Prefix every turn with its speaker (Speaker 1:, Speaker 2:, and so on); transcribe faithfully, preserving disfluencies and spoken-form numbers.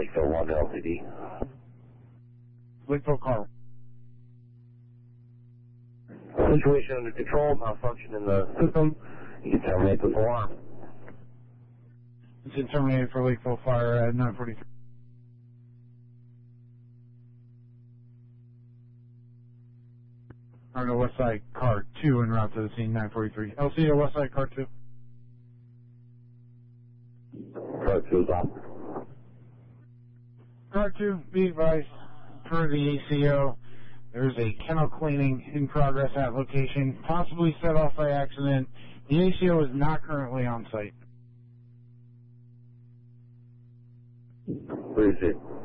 Speaker 1: Lakeville one L T D.
Speaker 2: Lakeville car.
Speaker 1: Situation under control, malfunction in the system. You can terminate this alarm.
Speaker 2: It's been terminated for Lakeville Fire at nine forty-three. Or no, West Side Car two en route to the scene, nine forty-three. L C O West Side Car two.
Speaker 1: Car two is off.
Speaker 2: Car two, be advised, per the A C O, there's a kennel cleaning in progress at location, possibly set off by accident. The A C O is not currently on site.
Speaker 1: Where is it?